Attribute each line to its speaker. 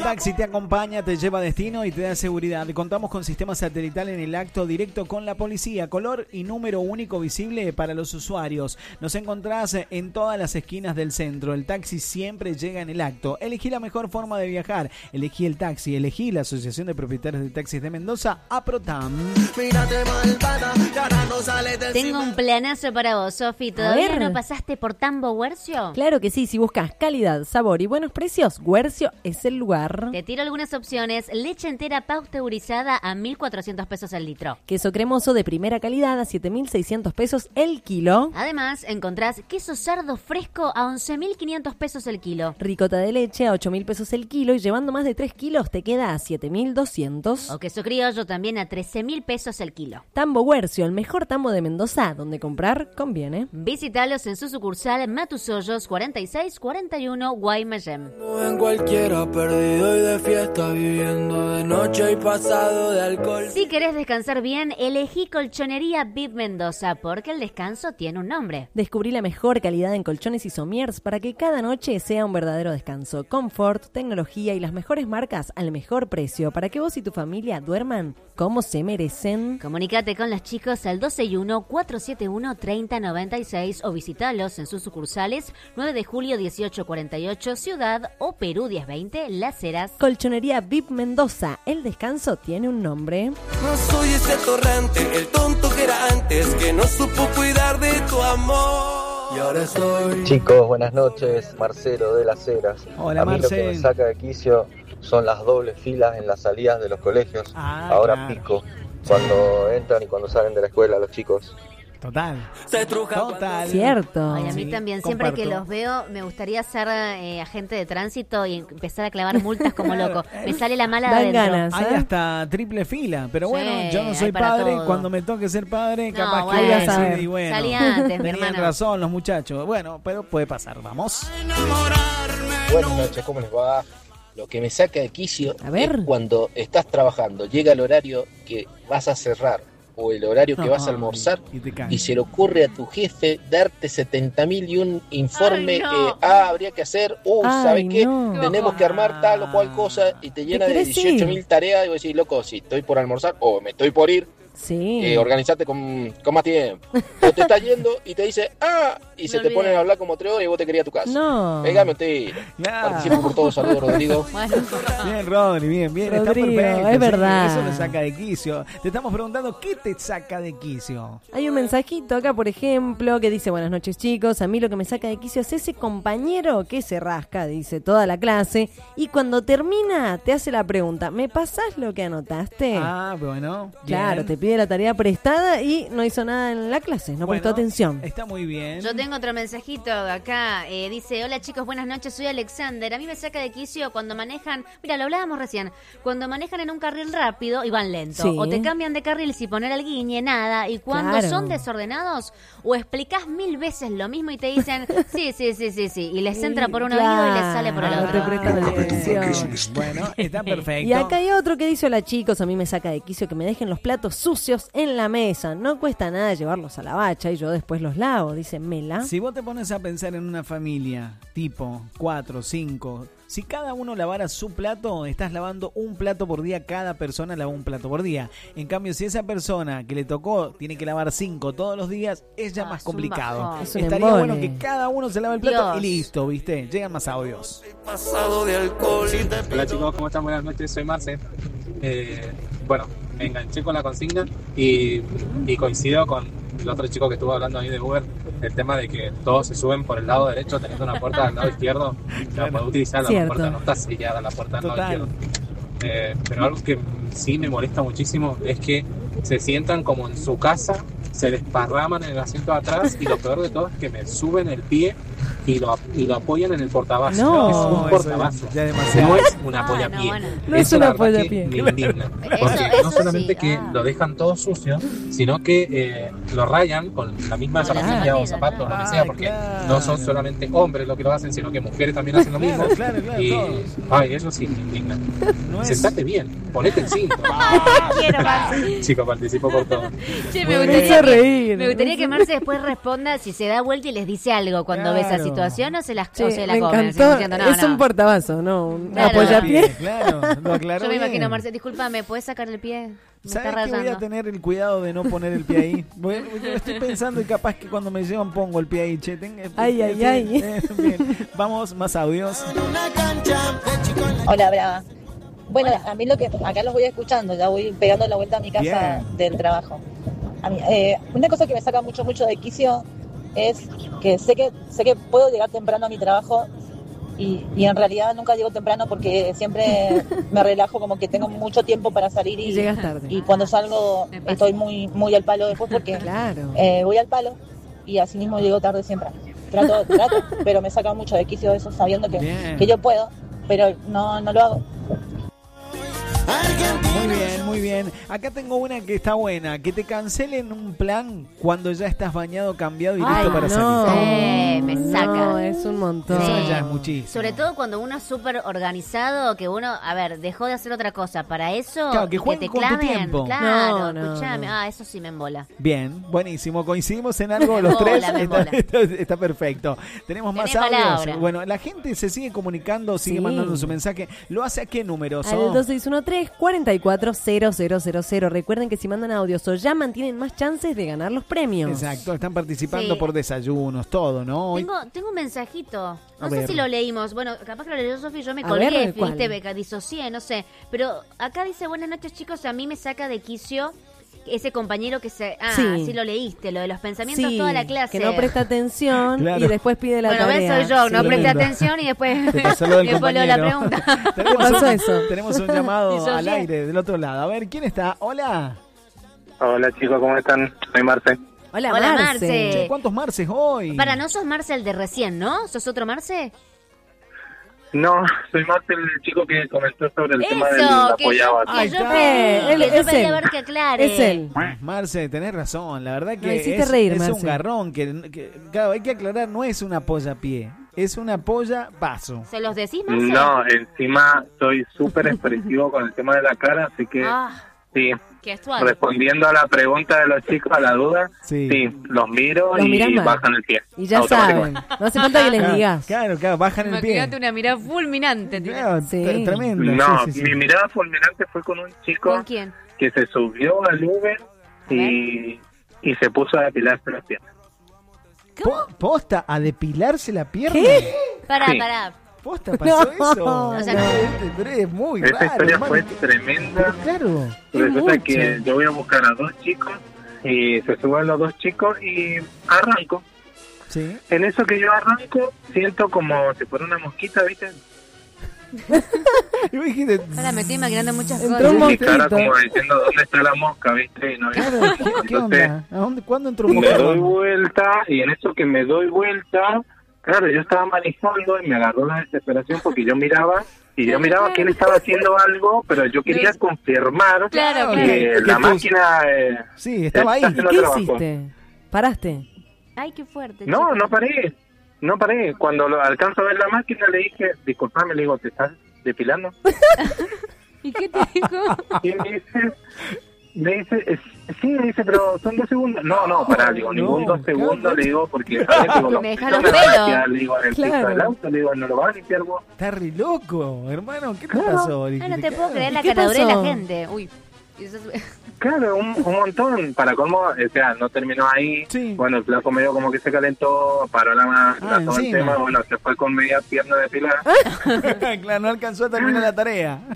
Speaker 1: El taxi te acompaña, te lleva a destino y te da seguridad. Contamos con sistema satelital en el acto, directo con la policía, color y número único visible para los usuarios. Nos encontrás en todas las esquinas del centro. El taxi siempre llega en el acto. Elegí la mejor forma de viajar. Elegí el taxi. Elegí la Asociación de Propietarios de Taxis de Mendoza, APROTAM.
Speaker 2: Tengo un planazo para vos, Sofi. ¿Todavía no pasaste por Tambo Guercio?
Speaker 3: Claro que sí, si buscas calidad, sabor y buenos precios, Guercio es el lugar.
Speaker 2: Te tiro algunas opciones. Leche entera pasteurizada a 1.400 pesos el litro.
Speaker 3: Queso cremoso de primera calidad a 7.600 pesos el kilo.
Speaker 2: Además, encontrás queso sardo fresco a 11.500 pesos el kilo.
Speaker 3: Ricota de leche a 8.000 pesos el kilo y llevando más de 3 kilos te queda a 7.200.
Speaker 2: O queso criollo también a 13.000 pesos el kilo.
Speaker 3: Tambo Guercio, el mejor tambo de Mendoza, donde comprar conviene.
Speaker 2: Visítalos en su sucursal Matusollos 4641 Guaymallén.
Speaker 4: En cualquiera perdido y de fiesta, viviendo de noche y pasado de alcohol.
Speaker 2: Si querés descansar bien, elegí Colchonería VIP Mendoza, porque el descanso tiene un nombre.
Speaker 3: Descubrí la mejor calidad en colchones y somiers para que cada noche sea un verdadero descanso. Confort, tecnología y las mejores marcas al mejor precio para que vos y tu familia duerman como se merecen.
Speaker 2: Comunicate con los chicos al 261-471-3096 o visitalos en sus sucursales 9 de julio 1848 Ciudad o Perú 1020 Las Heras.
Speaker 3: Colchonería VIP Mendoza, el descanso tiene un nombre.
Speaker 4: No soy ese torrente, el tonto que era antes, que no supo cuidar de tu amor. Y ahora estoy...
Speaker 5: Chicos, buenas noches, Marcelo de Las Heras.
Speaker 1: Hola,
Speaker 5: a mí
Speaker 1: Marcel.
Speaker 5: lo que me saca de quicio son las dobles filas en las salidas de los colegios. Ahora
Speaker 1: claro.
Speaker 5: pico, cuando entran y cuando salen de la escuela los chicos.
Speaker 1: Total.
Speaker 3: Cierto.
Speaker 2: Ay, a mí
Speaker 1: Sí,
Speaker 2: también, siempre
Speaker 1: comparto.
Speaker 2: que los veo, me gustaría ser agente de tránsito y empezar a clavar multas como loco. Me sale la mala de
Speaker 3: Dan
Speaker 2: adentro.
Speaker 3: ganas.
Speaker 1: Hay hasta triple fila, pero
Speaker 2: Sí,
Speaker 1: bueno, yo no
Speaker 2: hay
Speaker 1: soy
Speaker 2: para
Speaker 1: padre.
Speaker 2: todo.
Speaker 1: Cuando me toque ser padre,
Speaker 2: No,
Speaker 1: capaz
Speaker 2: bueno,
Speaker 1: que voy a
Speaker 3: saber.
Speaker 1: decir, y bueno,
Speaker 2: Salí antes, mi
Speaker 1: tenían
Speaker 2: hermano.
Speaker 1: razón los muchachos. Bueno, pero puede pasar, vamos.
Speaker 6: Buenas noches, ¿cómo les va? Lo que me saca de quicio
Speaker 3: A ver.
Speaker 6: es cuando estás trabajando, llega el horario que vas a cerrar o el horario que vas a almorzar
Speaker 1: Y te caen.
Speaker 6: y se le ocurre a tu jefe darte 70.000 y un informe
Speaker 2: Ay, no.
Speaker 6: que habría que hacer,
Speaker 3: Ay,
Speaker 6: ¿sabes qué?
Speaker 3: no.
Speaker 6: Tenemos que armar tal o cual cosa y te llena de
Speaker 3: querés
Speaker 6: 18.000 tareas y vos decís, loco, si estoy por almorzar o me estoy por ir,
Speaker 3: Sí.
Speaker 6: organizate con más tiempo. O te estás yendo y te dice, y se
Speaker 2: Me
Speaker 6: te
Speaker 2: olvidé.
Speaker 6: ponen a hablar como 3 horas y vos te querías a tu casa.
Speaker 3: No.
Speaker 6: Pégame un tiro.
Speaker 1: Claro.
Speaker 6: Participo por todos, saludos, Rodrigo.
Speaker 2: Bueno,
Speaker 1: Bien, Rodri, bien, bien.
Speaker 3: Rodrigo,
Speaker 1: está perfecto.
Speaker 3: es
Speaker 1: sí,
Speaker 3: verdad.
Speaker 1: Eso le saca de quicio. Te estamos preguntando, ¿qué te saca de quicio?
Speaker 3: Hay un mensajito acá, por ejemplo, que dice: buenas noches, chicos. A mí lo que me saca de quicio es ese compañero que se rasca, dice, toda la clase. Y cuando termina, te hace la pregunta: ¿me pasás lo que anotaste?
Speaker 1: Ah, bueno.
Speaker 3: Claro,
Speaker 1: bien.
Speaker 3: te pide la tarea prestada y no hizo nada en la clase, no
Speaker 1: Bueno,
Speaker 3: prestó atención.
Speaker 1: Está muy bien.
Speaker 2: yo tengo otro mensajito acá. Dice, hola chicos, buenas noches, soy Alexander. A mí me saca de quicio cuando manejan, mira, lo hablábamos recién, cuando manejan en un carril rápido y van lento.
Speaker 3: Sí.
Speaker 2: O te cambian de carril sin poner el guiñe, nada. Y cuando
Speaker 3: Claro.
Speaker 2: son desordenados, o explicás 1000 veces lo mismo y te dicen, sí. Y les entra por un oído y les sale por el
Speaker 3: Claro,
Speaker 2: otro.
Speaker 3: te prestan atención.
Speaker 1: Bueno, está perfecto.
Speaker 3: Y acá hay otro que dice: hola chicos, a mí me saca de quicio que me dejen los platos sucios en la mesa. No cuesta nada llevarlos a la bacha y yo después los lavo, dice Mela.
Speaker 1: Si vos te pones a pensar en una familia tipo 4, 5, si cada uno lavara su plato, estás lavando un plato por día, cada persona lava un plato por día. En cambio, si esa persona que le tocó tiene que lavar 5 todos los días, es ya más
Speaker 2: es un
Speaker 1: complicado.
Speaker 2: bajón.
Speaker 3: Es un
Speaker 1: Estaría
Speaker 3: embole.
Speaker 1: bueno que cada uno se lave el plato
Speaker 2: Dios.
Speaker 1: y listo, ¿viste? Llegan más audios.
Speaker 4: Pasado de alcohol.
Speaker 7: Hola chicos, ¿cómo están? Buenas noches, soy Marce. Bueno, me enganché con la consigna y coincido con el otro chico que estuvo hablando ahí de Uber, el tema de que todos se suben por el lado derecho teniendo una puerta al lado izquierdo. La puede utilizar, la
Speaker 3: Cierto.
Speaker 7: puerta no está sellada, la puerta al lado
Speaker 1: Total.
Speaker 7: izquierdo. Pero algo que sí me molesta muchísimo es que se sientan como en su casa, se desparraman en el asiento de atrás y lo peor de todo es que me suben el pie y lo apoyan en el portavasos.
Speaker 3: No,
Speaker 7: Es un
Speaker 1: eso
Speaker 7: portavasos.
Speaker 1: ya demasiado.
Speaker 7: No es un
Speaker 2: Ah,
Speaker 7: apoyapié.
Speaker 2: no, bueno.
Speaker 3: No es
Speaker 7: Eso,
Speaker 3: un
Speaker 7: la verdad,
Speaker 3: apoyapié.
Speaker 7: que me indigna. Porque
Speaker 2: Eso
Speaker 7: no solamente
Speaker 2: sí,
Speaker 7: que lo dejan todo sucio, sino que lo rayan con la misma
Speaker 2: Con la
Speaker 7: zapatilla o
Speaker 2: zapatilla,
Speaker 7: zapatos, lo que
Speaker 1: claro.
Speaker 7: sea, porque
Speaker 1: Claro.
Speaker 7: no son solamente hombres los que lo hacen, sino que mujeres también hacen lo mismo.
Speaker 1: Claro,
Speaker 7: y
Speaker 1: todos.
Speaker 7: ay, eso sí me indigna.
Speaker 1: No es-
Speaker 7: Sentate bien, ponete el cinto.
Speaker 2: Quiero, Marce.
Speaker 7: Chicos, participo por todo.
Speaker 2: Che,
Speaker 3: Me hizo reír.
Speaker 2: me gustaría que Marce después responda si se da vuelta y les dice algo cuando ves así. situación o se las
Speaker 3: Che,
Speaker 2: o se la
Speaker 3: me
Speaker 2: comen?
Speaker 3: encantó.
Speaker 2: Así diciendo,
Speaker 3: Es un portavasos, ¿no? Un
Speaker 2: Claro.
Speaker 3: apoyapié.
Speaker 1: Claro, lo aclaró
Speaker 2: Yo me
Speaker 1: bien.
Speaker 2: imagino, Marce, discúlpame, ¿puedes sacar el pie? Me está
Speaker 1: ¿Sabes que voy a
Speaker 2: rayando.
Speaker 1: tener el cuidado de no poner el pie ahí? Estoy pensando y capaz que cuando me llevan pongo el pie ahí, che.
Speaker 3: Ay, ay, ay.
Speaker 1: Bien. Vamos, más audios.
Speaker 8: Hola, Brava. Bueno, a mí lo que acá los voy escuchando, ya voy pegando la vuelta a mi casa
Speaker 1: Bien.
Speaker 8: del trabajo. A mí, una cosa que me saca mucho de quicio es que sé que puedo llegar temprano a mi trabajo y en realidad nunca llego temprano porque siempre me relajo, como que tengo mucho tiempo para salir
Speaker 3: Y llegas tarde.
Speaker 8: y cuando salgo
Speaker 2: Me pasa.
Speaker 8: estoy muy al palo después porque
Speaker 3: Claro.
Speaker 8: voy al palo y así mismo llego tarde siempre. Trato, pero me saca mucho de quicio eso sabiendo
Speaker 1: Bien.
Speaker 8: que yo puedo, pero no lo hago.
Speaker 1: Muy bien. Acá tengo una que está buena. Que te cancelen un plan cuando ya estás bañado, cambiado y
Speaker 2: Ay,
Speaker 1: listo para
Speaker 3: no.
Speaker 1: salir.
Speaker 2: Me
Speaker 3: No,
Speaker 2: saca.
Speaker 3: es un montón.
Speaker 1: Eso
Speaker 2: Sí.
Speaker 1: ya es muchísimo.
Speaker 2: Sobre todo cuando uno es súper organizado, que uno, a ver, dejó de hacer otra cosa. Para eso,
Speaker 1: Claro, que
Speaker 2: y
Speaker 1: jueguen
Speaker 2: te
Speaker 1: con tu
Speaker 2: claven.
Speaker 1: tiempo.
Speaker 2: Claro,
Speaker 3: No,
Speaker 2: escuchame.
Speaker 3: no.
Speaker 2: Eso sí me embola.
Speaker 1: Bien, buenísimo. Coincidimos en algo los
Speaker 2: Me
Speaker 1: tres.
Speaker 2: embola.
Speaker 1: Está perfecto. Tenemos más
Speaker 2: Tenés
Speaker 1: audios.
Speaker 2: palabra.
Speaker 1: Bueno, la gente se sigue comunicando, sigue
Speaker 3: Sí.
Speaker 1: mandando su mensaje. ¿Lo hace a qué número?
Speaker 3: Al
Speaker 1: So?
Speaker 3: 2613-440000. Recuerden que si mandan audios o llaman tienen más chances de ganar los premios.
Speaker 1: Exacto, están participando
Speaker 2: Sí.
Speaker 1: por desayunos, todo, ¿no? Hoy-
Speaker 2: Tengo un mensajito.
Speaker 1: A
Speaker 2: No sé
Speaker 1: ver.
Speaker 2: si lo leímos. Bueno, capaz que lo leyó Sofi, yo me
Speaker 3: A
Speaker 2: colgué,
Speaker 3: ver, ¿cuál?
Speaker 2: viste, beca, disocié, no sé. Pero acá dice, buenas noches, chicos, a mí me saca de quicio ese compañero que se... Ah,
Speaker 3: Sí.
Speaker 2: sí lo leíste, lo de los pensamientos
Speaker 3: Sí,
Speaker 2: toda la clase.
Speaker 3: que no presta atención
Speaker 1: Claro.
Speaker 3: y después pide la
Speaker 2: Bueno,
Speaker 3: tarea.
Speaker 2: ves, soy yo, no
Speaker 1: Sí,
Speaker 2: presté
Speaker 1: tremendo.
Speaker 2: atención y después,
Speaker 1: Te pasó lo del
Speaker 2: después leo la
Speaker 1: compañero.
Speaker 2: pregunta.
Speaker 1: Tenemos
Speaker 3: ¿Qué pasó
Speaker 1: un-
Speaker 3: eso?
Speaker 1: Tenemos un llamado al
Speaker 2: Disocié.
Speaker 1: aire del otro lado. A ver, ¿quién está? Hola.
Speaker 7: Hola chicos, ¿cómo están? Soy Marce.
Speaker 3: Hola,
Speaker 2: Hola,
Speaker 3: Marce.
Speaker 2: Marce.
Speaker 1: Che, ¿cuántos Marces hoy?
Speaker 2: Para, no sos Marce el de recién, ¿no? ¿Sos otro Marce?
Speaker 7: No, soy Marce, el chico que comentó sobre el tema del
Speaker 2: Eso, que yo,
Speaker 7: apoyaba.
Speaker 1: Ahí
Speaker 2: que yo
Speaker 1: está.
Speaker 2: pedí,
Speaker 3: Él
Speaker 2: que yo
Speaker 3: es
Speaker 2: pedí a
Speaker 3: él.
Speaker 2: ver que aclare.
Speaker 3: Es él.
Speaker 1: Marce, tenés razón. La verdad
Speaker 3: Me
Speaker 1: que
Speaker 3: hiciste
Speaker 1: es,
Speaker 3: reír,
Speaker 1: es un
Speaker 3: Marce.
Speaker 1: garrón. Claro, hay que aclarar, no es una polla pie, es una polla paso.
Speaker 2: ¿Se los decís, Marce?
Speaker 7: No, encima soy súper expresivo con el tema de la cara, así que
Speaker 2: Ah,
Speaker 7: sí,
Speaker 2: qué actual.
Speaker 7: respondiendo a la pregunta de los chicos, a la duda,
Speaker 1: Sí.
Speaker 7: sí, los miro
Speaker 3: Los mirás
Speaker 7: y
Speaker 3: mal.
Speaker 7: bajan el pie.
Speaker 3: Y ya
Speaker 7: automáticamente.
Speaker 3: saben. No hace falta que les
Speaker 1: Claro,
Speaker 3: digas.
Speaker 1: Claro, bajan el pie.
Speaker 2: Imagínate una mirada fulminante.
Speaker 1: Claro,
Speaker 3: Sí.
Speaker 1: tremendo.
Speaker 7: No,
Speaker 1: sí, sí, sí.
Speaker 7: mi mirada fulminante fue con un chico
Speaker 2: ¿Con quién?
Speaker 7: que se subió al Uber
Speaker 2: A
Speaker 7: y se puso a depilarse las piernas.
Speaker 1: ¿Posta a depilarse la pierna?
Speaker 3: ¿Qué?
Speaker 2: Pará,
Speaker 7: Sí.
Speaker 2: pará.
Speaker 1: ¿Posta pasó
Speaker 3: No,
Speaker 1: eso?
Speaker 3: no.
Speaker 1: Pero es muy
Speaker 7: Esa
Speaker 1: raro,
Speaker 7: historia
Speaker 1: hermano.
Speaker 7: fue tremenda.
Speaker 1: Claro.
Speaker 7: Resulta
Speaker 3: mucho.
Speaker 7: que yo voy a buscar a dos chicos y se suben los dos chicos y arranco.
Speaker 1: Sí.
Speaker 7: En eso que yo arranco, siento como si fuera una mosquita, ¿viste?
Speaker 1: Y vos dijiste,
Speaker 2: Ahora me estoy imaginando muchas
Speaker 3: Entró
Speaker 2: cosas.
Speaker 3: un
Speaker 7: Mi cara
Speaker 3: mosquito.
Speaker 7: como diciendo, ¿dónde está la mosca, viste? Y no había
Speaker 1: claro,
Speaker 7: mosca.
Speaker 1: ¿qué
Speaker 7: Entonces,
Speaker 1: onda? ¿A dónde, ¿Cuándo entró un
Speaker 7: me doy
Speaker 1: mojón?
Speaker 7: vuelta y en eso que me doy vuelta, claro, yo estaba manejando y me agarró la desesperación porque yo miraba y yo miraba que él estaba haciendo algo, pero yo quería confirmar
Speaker 2: Claro,
Speaker 7: que
Speaker 1: claro.
Speaker 7: la
Speaker 1: Que
Speaker 7: máquina
Speaker 1: Sí, estaba ahí.
Speaker 7: está
Speaker 3: ¿Y
Speaker 7: haciendo
Speaker 3: qué
Speaker 7: trabajo.
Speaker 3: hiciste? ¿Paraste?
Speaker 2: Ay, qué fuerte.
Speaker 7: No,
Speaker 2: chico.
Speaker 7: no paré. Cuando lo alcanzo a ver la máquina le dije, disculpame, le digo, ¿te estás depilando?
Speaker 2: ¿Y qué te dijo?
Speaker 7: Y me dice, sí, me dice, pero son 2 segundos. No, pará, digo, ningún 2 segundos,
Speaker 1: claro.
Speaker 7: le digo, porque a ver, digo,
Speaker 2: Me
Speaker 7: los
Speaker 2: deja
Speaker 7: pisos
Speaker 2: los
Speaker 7: me van a
Speaker 2: pelos.
Speaker 7: quedar, le digo, en el piso
Speaker 3: Claro.
Speaker 7: del auto, le digo, no lo vas a limpiar vos.
Speaker 1: Está re loco, hermano. ¿Qué te pasó?
Speaker 2: Ay, no te puedo creer
Speaker 3: ¿Y
Speaker 2: la
Speaker 3: qué
Speaker 2: caradura de la
Speaker 3: pasó?
Speaker 2: gente. Uy. Eso es-
Speaker 7: Claro, un montón. Para colmo, o sea, no terminó ahí.
Speaker 1: Sí.
Speaker 7: Bueno, el flaco medio como que se calentó, paró todo el
Speaker 1: encima.
Speaker 7: tema. Bueno, se fue con media pierna depilada.
Speaker 1: Claro, no alcanzó a terminar la tarea.